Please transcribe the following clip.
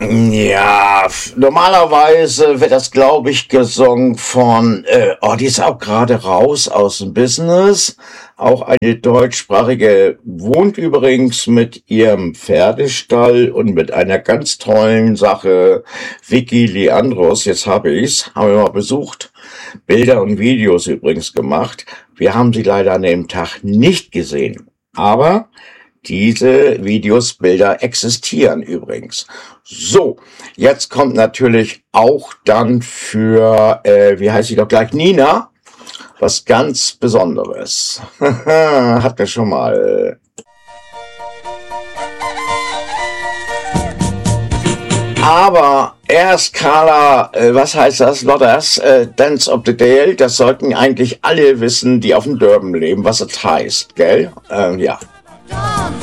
Ja, normalerweise wird das, glaube ich, gesungen von, die ist auch gerade raus aus dem Business. Auch eine deutschsprachige, wohnt übrigens mit ihrem Pferdestall und mit einer ganz tollen Sache, Vicky Leandros, jetzt habe ich's, haben wir mal besucht, Bilder und Videos übrigens gemacht. Wir haben sie leider an dem Tag nicht gesehen, aber diese Videos, Bilder existieren übrigens. So, jetzt kommt natürlich auch dann für, wie heißt sie doch gleich, Nina, was ganz Besonderes. Hatten wir schon mal. Aber erst Carla, was heißt das, Lotters, Dance of the Dale, das sollten eigentlich alle wissen, die auf dem Dörben leben, was es heißt, gell? Ja.